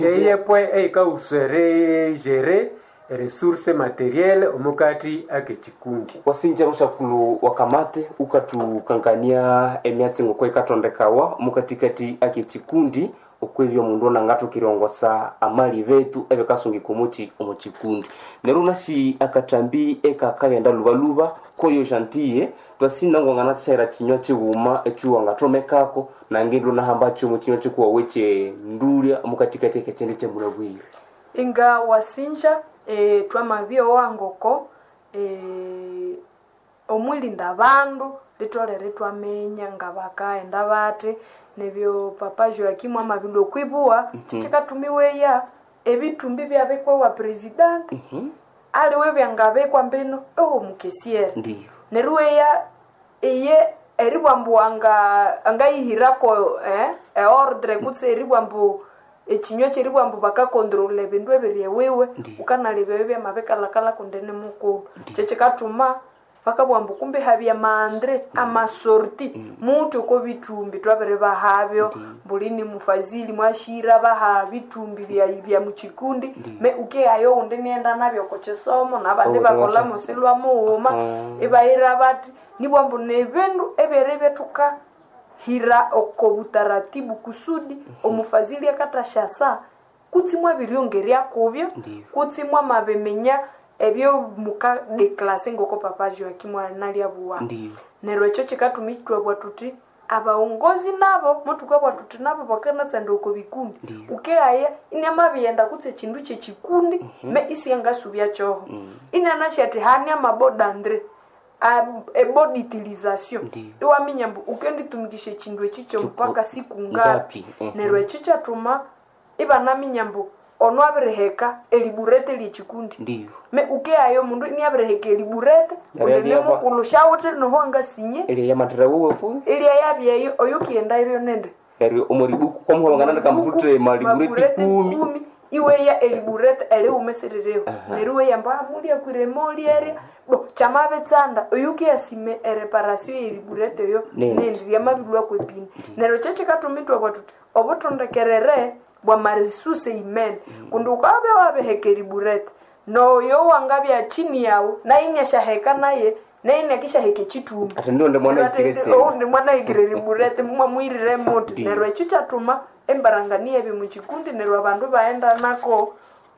Eye pwe eika usere jere resource materiel omukati ake chikundi. Wasinja rushakulu wakamate ukatukankania emyatsi ngoko ikatondekawa mukatikati ake chikundi okwebyo mundu nangato kirongosa amali betu ebekasungi kumuchi omuchikundi. Neruna si akatambi ekakagenda lubaluba koyo jantiye twasina ngongana tsera chinyo chiwuma echuwa ngatomekako nangendo nahamba chumu chinyo chikuwa weche ndulya mukatikati ake chende chemulabwire. Inga wasinja twamabyo wangoko omwilinda abandu litolere twamenya ngabakaenda bate nebyo papa Joaquim amabindo kwibua chichikatumiweya ebitumbi byabekwa wa president aliwe byangabekwa mbeno mukesiere neruweya eye eribwambu angayihirako ordre kutse eribwambu ekinyo kiribwambu bakakontrole bindu ebiri wewe ukanalebe bya mabekalakala kundene mukuru kyekikatuma bakabwambu kumbe habya mandre amasorti mutu ko bitumbi twabere bahabyo bulini mufazili mwashira baha bitumbi bya muchikundi me uke ayo unde nenda nabyo ko chesomo nabande bakola musilwa muuma ebayira bati nibwambu nebendu ebere betuka hira okobutaratibu kusudi omufazili akatashasa kutsimwa biryongeria kubyo kutsimwa mabemenya ebyo muka declasse ngoko papa Joaquim nali abuwa nero echo chikatumitwa bwatuti abaongozi nabo mutuka bwatuti nabo bakanatsa uko bikundi uke aya inyama byenda kutse chindu chechikundi me isianga subya choho inana shati hanya maboda andre a body utilisation iwa minyambu ukendi tumikishe chindu echicho mpaka siku ngapi nero echo chatuma iba na minyambu ono abireheka eliburete lichikundi me uke ayo mundu ni abireheka eliburete ndemo kulushawote no hanga sinye eli ya matara wefu eli ya byeyo oyo kienda iro nende eri omoribuku kwa muhangana kamputre maliburete 10 iwe ya eliburete ele umeserereho neruwe yamba muri akwiremoli ere bo chamabe tsanda oyuki asime reparation eliburete yo nendi yamabulwa kwepini nero cheche katumitwa bwatuti obotondekerere bwa marisuse imen kunduka abe wabe hekeri burete no yo wangabya chini yawo na inyasha heka naye na inyakisha heke chitumba atendo ndemwana ikiretse ndemwana ikireri burete mwa mwirire moti nero echucha tuma embaranganie bi muchikundi nero abantu baenda nako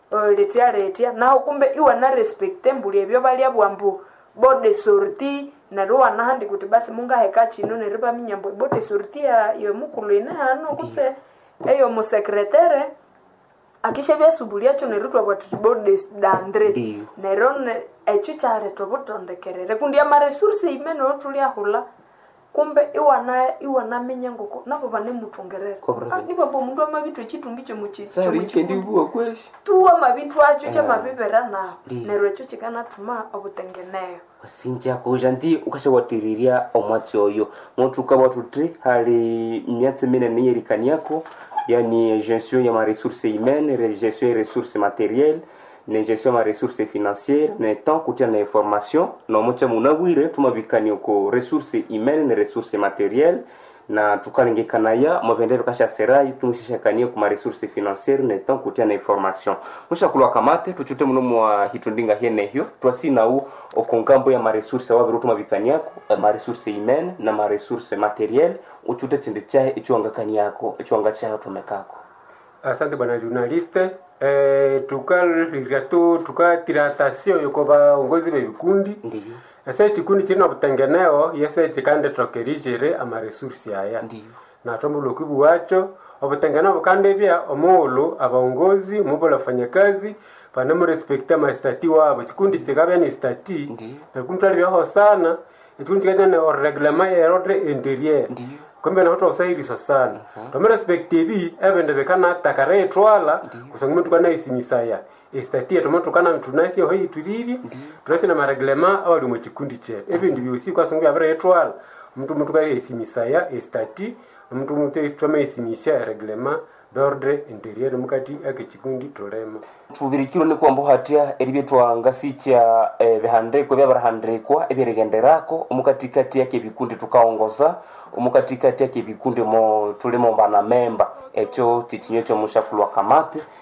letia naho kumbe iwa na respecte mbuli ebyo bali abwambu bode sorti nero wanahandi kuti basi munga heka chino neriba minyambo bode sorti ya yo mukulu ina hano kutse eyo mu secrétaire akisha bya subulia cyo nerutwa bwatibode dandre nerone echo chale tobotondekerere kundi ya resource imeno tulia hula kumbe iwana menyangoko nabo bane mutongerera nibo mundu amabitu echitumbi cyo muchi ndibuwa kweshi tuwa mabitu acho cha mabibera na nero echo chikana tuma obutengeneyo wasinja ko janti ukashawatiriria omwatsi oyo motuka batuti hali myatse minene yerikaniako yani gestion ya ma ressources humaines gestion ya ressources matérielles ne gestion ya ressources financières ne temps kutia na information no mocha munabwire tumabikani ko ressources humaines ne ressources matérielles na tukalengekana mabendero kasha serai tumishishakania ku ma ressources financières ne temps kutia na information musha kulwa kamate tuchute muno mwa hitundinga hene hiyo twasina u okongambo ya ma ressources wabiru tumabikaniako ma ressources humaines na ma ressources matérielles uchute chinde chae ichuangakani yako ichuanga chae tumekako. Asante bwana journaliste. Tukatiratasio yuko baongozi b'ebikundi Ndiyo. ese chikundi chino butengeneo yese chikande trokerigere ama resource aya Ndiyo. na tombulo kwibu wacho obutengeneo bukande bya omolo abaongozi mubola fanyakazi banamu respecta ma stati wabo chikundi chikabe ni stati na kumtali byaho sana chikundi chikande na reglement ya ordre intérieur kumbe na watu wasairiso sana tome respective ebende bekana takare twala kusangumuntu kana isimisaya estatia tomato kana tunasi ho ituriri turasi na mareglema awali mu kikundi che ebindi byusi kwasangu abere twala mtu ka isimisaya estati mtu tome isimisha reglema d'ordre interieur mukati akechikundi tolema tubirikiro ni kwambo hatia eribyetwa ngasicha bihandiko byabarahandikwa ebiregenderako omukatikati yake bikundi tukaongoza omukatikati yake bikundi mo tulimo mbana memba echo tikinyo cyo mushakulwa kamate